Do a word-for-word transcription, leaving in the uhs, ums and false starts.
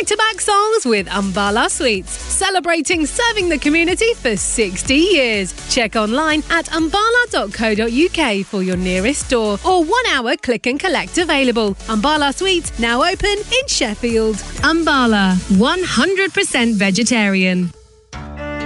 back-to-back songs with Umbala Sweets, celebrating serving the community for sixty years. Check online at umbala dot co dot uk for your nearest store or one-hour click and collect available. Umbala Sweets now open in Sheffield. Umbala, one hundred percent vegetarian.